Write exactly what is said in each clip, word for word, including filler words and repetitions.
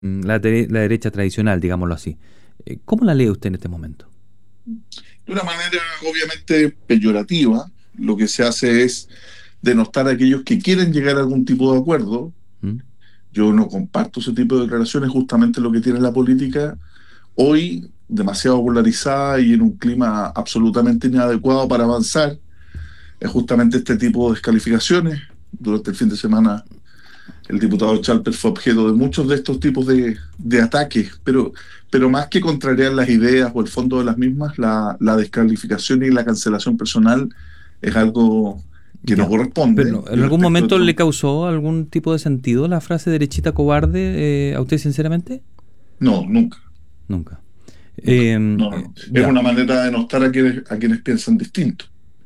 la, de- la derecha tradicional, digámoslo así. Eh, ¿Cómo la lee usted en este momento? De una manera obviamente peyorativa, lo que se hace es denostar a aquellos que quieren llegar a algún tipo de acuerdo. ¿Mm? Yo no comparto ese tipo de declaraciones, justamente lo que tiene la política hoy, demasiado polarizada y en un clima absolutamente inadecuado para avanzar, es justamente este tipo de descalificaciones. Durante el fin de semana el diputado Chalper fue objeto de muchos de estos tipos de, de ataques, pero, pero más que contrariar las ideas o el fondo de las mismas, la, la descalificación y la cancelación personal es algo que no Ya. corresponde Pero, y ¿en algún respecto de momento le otro, causó algún tipo de sentido la frase derechita cobarde eh, a usted, sinceramente? no, nunca, Nunca. nunca. Eh, No, eh, no. Es ya, una manera de denostar a quienes, a quienes piensan distinto.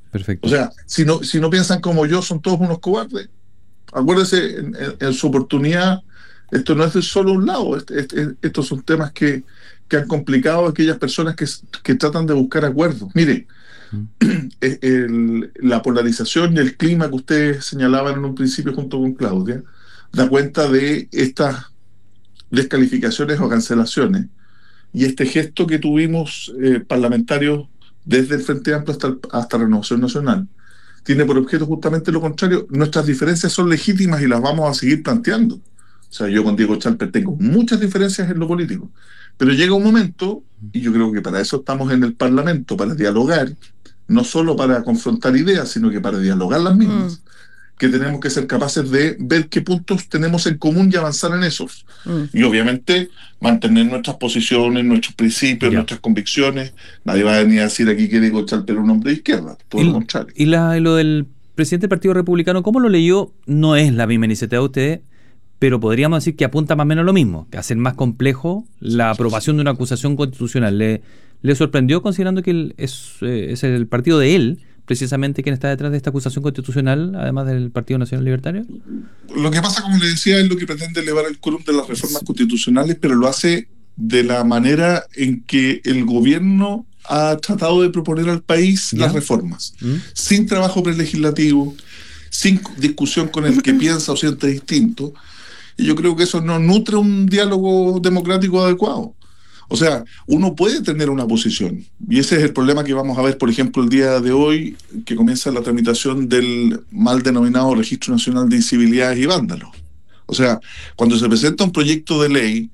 O perfecto. sea, si no, si no piensan como yo, son todos unos cobardes. Acuérdese, en, en- en su oportunidad, esto no es de solo un lado, este- este- estos son temas que, que han complicado a aquellas personas que, s- que tratan de buscar acuerdos. Mire, Mm. eh, el- la polarización y el clima que ustedes señalaban en un principio junto con Claudia, da cuenta de estas descalificaciones o cancelaciones y este gesto que tuvimos eh, parlamentarios desde el Frente Amplio hasta, el- hasta Renovación Nacional tiene por objeto justamente lo contrario. Nuestras diferencias son legítimas y las vamos a seguir planteando. O sea, yo con Diego Chalper tengo muchas diferencias en lo político, pero llega un momento, y yo creo que para eso estamos en el Parlamento, para dialogar, no solo para confrontar ideas, sino que para dialogar las Mm, mismas, que tenemos que ser capaces de ver qué puntos tenemos en común y avanzar en esos. mm. Y obviamente mantener nuestras posiciones, nuestros principios, Ya. nuestras convicciones. Nadie va a venir a decir aquí que Diego Chalper es un hombre de izquierda, todo lo Y, contrario. y la, y lo del presidente del Partido Republicano, ¿cómo lo leyó? No es la misma iniciativa de ustedes, pero podríamos decir que apunta más o menos a lo mismo, que hacer más complejo la aprobación de una acusación constitucional. ¿Le, le sorprendió considerando que el- es, eh, es el partido de él, precisamente, quien está detrás de esta acusación constitucional, además del Partido Nacional Libertario? Lo que pasa, como le decía, es lo que pretende elevar el quórum de las reformas constitucionales, pero lo hace de la manera en que el gobierno ha tratado de proponer al país las ¿Ya? reformas, ¿Mm? sin trabajo prelegislativo, sin discusión con el que piensa o siente distinto, y yo creo que eso no nutre un diálogo democrático adecuado. O sea, uno puede tener una posición, y ese es el problema que vamos a ver, por ejemplo, el día de hoy, que comienza la tramitación del mal denominado Registro Nacional de Incivilidades y Vándalos. O sea, cuando se presenta un proyecto de ley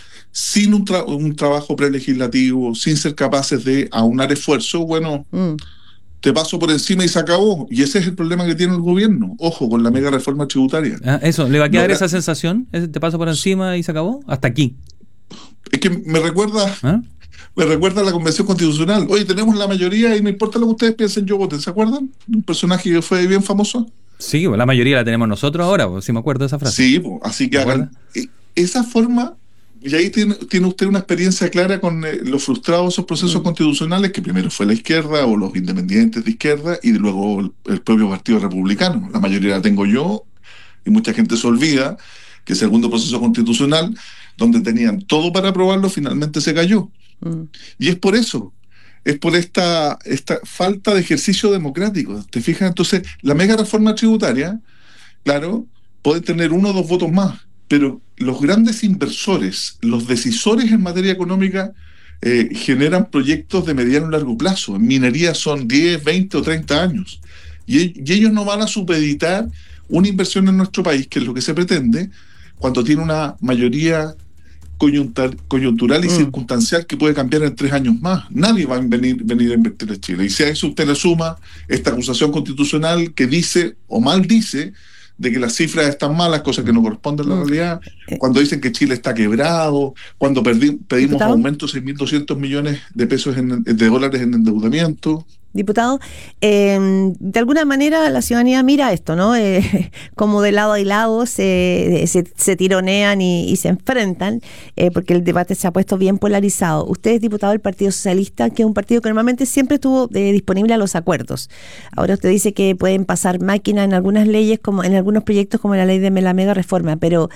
sin un, tra un trabajo prelegislativo, sin ser capaces de aunar esfuerzos, bueno, Mm. te paso por encima y se acabó. Y ese es el problema que tiene el gobierno. Ojo, con la mega reforma tributaria. Ah, eso, ¿le va a quedar Logra esa sensación? ¿Ese te paso por encima y se acabó? Hasta aquí. es que me recuerda ¿Ah? me recuerda a la Convención Constitucional. Oye, tenemos la mayoría y no importa lo que ustedes piensen, yo voten. ¿Se acuerdan? Un personaje que fue bien famoso. Sí, pues la mayoría la tenemos nosotros ahora, pues, si me acuerdo de esa frase. Sí, pues, así que ¿Me acuerdas? hagan e- esa forma, y ahí tiene, tiene usted una experiencia clara con eh, los frustrados esos procesos Mm. constitucionales, que primero fue la izquierda o los independientes de izquierda y luego el, el propio Partido Republicano. La mayoría la tengo yo y mucha gente se olvida que el segundo proceso constitucional, donde tenían todo para aprobarlo, finalmente se cayó. Mm. Y es por eso, es por esta, esta falta de ejercicio democrático. ¿Te fijas? Entonces, la mega reforma tributaria, claro, puede tener uno o dos votos más, pero los grandes inversores, los decisores en materia económica, eh, generan proyectos de mediano y largo plazo. En minería son diez, veinte o treinta años. Y, e- y ellos no van a supeditar una inversión en nuestro país, que es lo que se pretende, cuando tiene una mayoría coyuntar- coyuntural y Mm. circunstancial que puede cambiar en tres años más. Nadie va a venir, venir a invertir en Chile. Y si a eso usted le suma esta acusación constitucional que dice o mal dice de que las cifras están malas, cosas que no corresponden a la Mm. realidad, Eh, cuando dicen que Chile está quebrado, cuando perdi- pedimos Diputado. aumento de seis mil doscientos millones de pesos en, de dólares en endeudamiento. Diputado, eh, de alguna manera la ciudadanía mira esto, ¿no? Eh, como de lado a lado se, se, se tironean y, y se enfrentan, eh, porque el debate se ha puesto bien polarizado. Usted es diputado del Partido Socialista, que es un partido que normalmente siempre estuvo eh, disponible a los acuerdos. Ahora usted dice que pueden pasar máquina en algunas leyes, como en algunos proyectos como la ley de la mega reforma, pero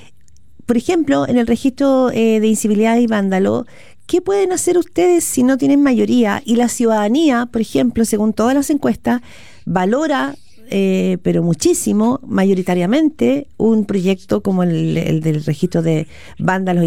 por ejemplo, en el registro eh, de incivilidad y vándalo, ¿qué pueden hacer ustedes si no tienen mayoría? Y la ciudadanía, por ejemplo, según todas las encuestas, valora eh, pero muchísimo, mayoritariamente, un proyecto como el, el del registro de vándalos